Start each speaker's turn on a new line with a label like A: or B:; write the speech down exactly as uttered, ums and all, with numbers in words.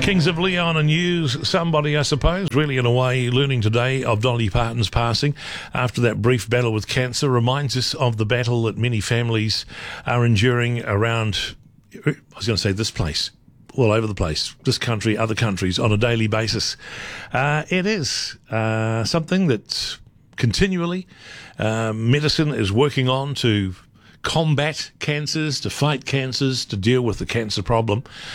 A: Kings of Leon and Use Somebody, I suppose. Really, in a way, learning today of Dolly Parton's passing after that brief battle with cancer reminds us of the battle that many families are enduring around, I was going to say this place, all over the place, this country, other countries, on a daily basis. Uh, it is uh, something that continually uh, medicine is working on to combat cancers, to fight cancers, to deal with the cancer problem.